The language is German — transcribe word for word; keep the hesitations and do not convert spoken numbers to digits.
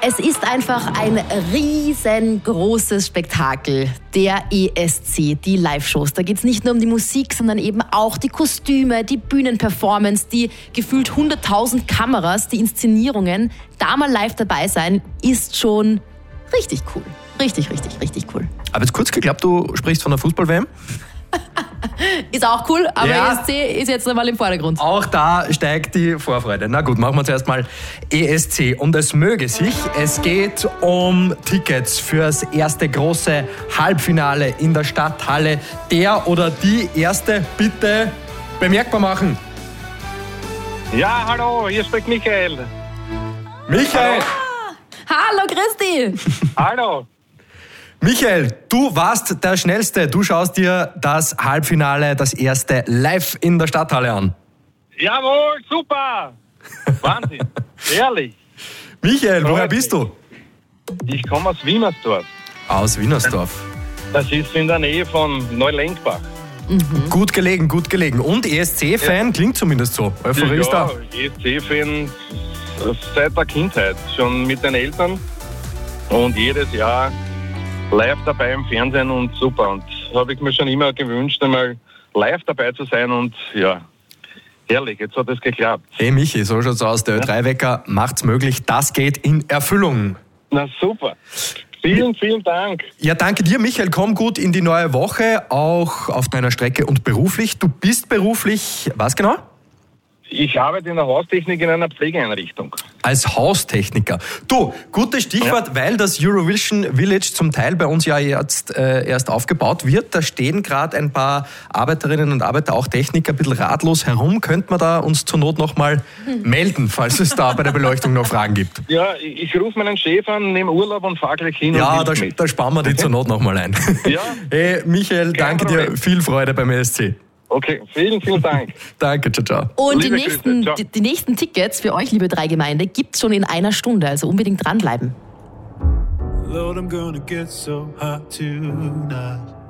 Es ist einfach ein riesengroßes Spektakel, der E S C, die Live-Shows. Da geht es nicht nur um die Musik, sondern eben auch die Kostüme, die Bühnenperformance, die gefühlt hunderttausend Kameras, die Inszenierungen. Da mal live dabei sein, ist schon richtig cool. Richtig, richtig, richtig cool. Aber jetzt kurz geglaubt, du sprichst von der Fußball-W M? Ist auch cool, aber ja, E S C ist jetzt einmal im Vordergrund. Auch da steigt die Vorfreude. Na gut, machen wir zuerst mal E S C. Und es möge sich, es geht um Tickets fürs erste große Halbfinale in der Stadthalle. Der oder die Erste bitte bemerkbar machen. Ja, hallo, hier spricht Michael. Michael! Hallo, Christi! Hallo. Michael, du warst der Schnellste. Du schaust dir das Halbfinale, das erste, live in der Stadthalle an. Jawohl, super. Wahnsinn. Ehrlich. Michael, woher bist du? Ich komme aus Wienersdorf. Aus Wienersdorf. Das ist in der Nähe von Neulenkbach. Mhm. Gut gelegen, gut gelegen. Und E S C-Fan, ja. Klingt zumindest so. Euphorie ist da. Ja, E S C-Fan seit der Kindheit. Schon mit den Eltern. Und jedes Jahr live dabei im Fernsehen und super. Und habe ich mir schon immer gewünscht, einmal live dabei zu sein und ja, herrlich, jetzt hat es geklappt. Hey Michi, so schaut's aus. Der Ö drei Wecker macht's möglich. Das geht in Erfüllung. Na super. Vielen, vielen Dank. Ja, danke dir, Michael. Komm gut in die neue Woche, auch auf deiner Strecke und beruflich. Du bist beruflich, was genau? Ich arbeite in der Haustechnik in einer Pflegeeinrichtung. Als Haustechniker. Du, gutes Stichwort, ja. Weil das Eurovision Village zum Teil bei uns ja jetzt äh, erst aufgebaut wird. Da stehen gerade ein paar Arbeiterinnen und Arbeiter, auch Techniker, ein bisschen ratlos herum. Könnte man da uns zur Not noch mal hm. melden, falls es da bei der Beleuchtung noch Fragen gibt? Ja, ich, ich rufe meinen Chef an, nehme Urlaub und fahre gleich hin. Ja, und da, da sparen wir die zur Not noch mal ein. Ja. Hey, Michael, Kein danke Problem. dir. Viel Freude beim E S C. Okay, vielen, vielen Dank. Danke, ciao, ciao. Und die nächsten, die, die nächsten Tickets für euch, liebe drei Gemeinde, gibt's schon in einer Stunde, also unbedingt dranbleiben. Lord, I'm gonna get so hot tonight.